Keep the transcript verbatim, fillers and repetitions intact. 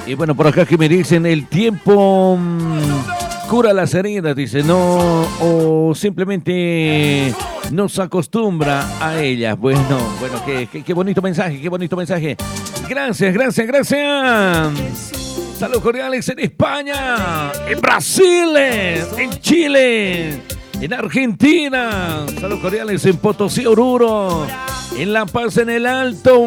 Y bueno, por acá que me dicen, el tiempo mmm, cura las heridas, dice, no, o simplemente nos acostumbra a ellas. Bueno, bueno, qué, qué, qué bonito mensaje, qué bonito mensaje. Gracias, gracias, gracias. Saludos cordiales en España, en Brasil, en Chile, en Argentina. Saludos cordiales en Potosí, Oruro, en La Paz, en el Alto.